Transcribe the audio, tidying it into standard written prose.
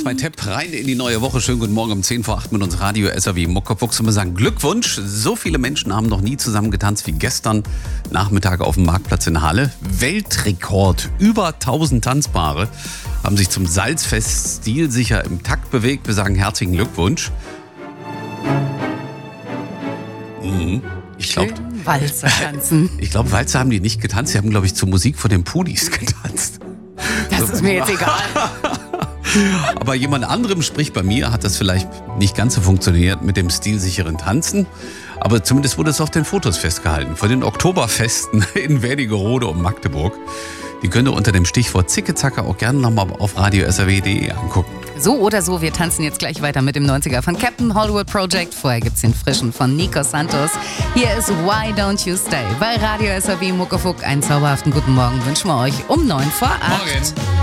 Zwei-Tepp rein in die neue Woche. Schönen guten Morgen um 10 vor 8 mit uns Radio SAW Muckerfuchs. Und wir sagen Glückwunsch. So viele Menschen haben noch nie zusammen getanzt wie gestern Nachmittag auf dem Marktplatz in Halle. Weltrekord. Über 1000 Tanzpaare haben sich zum Salzfest stilsicher im Takt bewegt. Wir sagen herzlichen Glückwunsch. Ich glaube, Walzer tanzen. Walzer haben die nicht getanzt. Sie haben, glaube ich, zur Musik von den Pudis getanzt. Das ist mir jetzt egal. Aber jemand anderem, sprich bei mir, hat das vielleicht nicht ganz so funktioniert mit dem stilsicheren Tanzen. Aber zumindest wurde es auf den Fotos festgehalten. Von den Oktoberfesten in Wernigerode und Magdeburg. Die könnt ihr unter dem Stichwort Zicke-Zacke auch gerne nochmal auf radiosaw.de angucken. So oder so, wir tanzen jetzt gleich weiter mit dem 90er von Captain Hollywood Project. Vorher gibt's den frischen von Nico Santos. Hier ist Why Don't You Stay bei Radio SAW Muckefuck. Einen zauberhaften guten Morgen wünschen wir euch um 9 vor 8. Morgen.